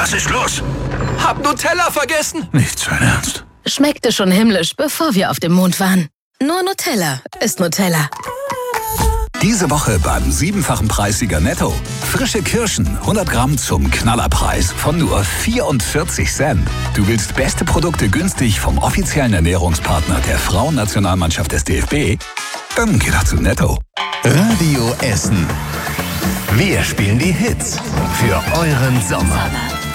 Was ist los? Hab Nutella vergessen. Nicht sein Ernst. Schmeckte schon himmlisch, bevor wir auf dem Mond waren. Nur Nutella ist Nutella. Diese Woche beim 7-fachen Preissieger Netto. Frische Kirschen, 100 Gramm zum Knallerpreis von nur 44 Cent. Du willst beste Produkte günstig vom offiziellen Ernährungspartner der Frauennationalmannschaft des DFB? Dann geh doch zu Netto. Radio Essen. Wir spielen die Hits für euren Sommer.